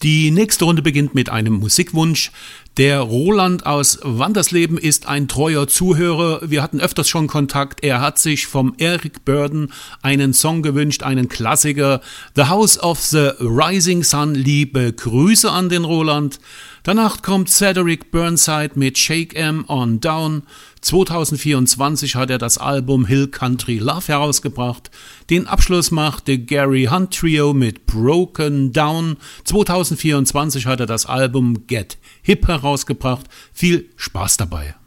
Die nächste Runde beginnt mit einem Musikwunsch. Der Roland aus Wandersleben ist ein treuer Zuhörer. Wir hatten öfters schon Kontakt. Er hat sich vom Eric Burdon einen Song gewünscht, einen Klassiker. The House of the Rising Sun. Liebe Grüße an den Roland. Danach kommt Cedric Burnside mit Shake 'Em On Down. 2024 hat er das Album Hill Country Love herausgebracht. Den Abschluss machte Gary Hunt Trio mit Broken Down. 2024 hat er das Album Get Hip herausgebracht. Viel Spaß dabei.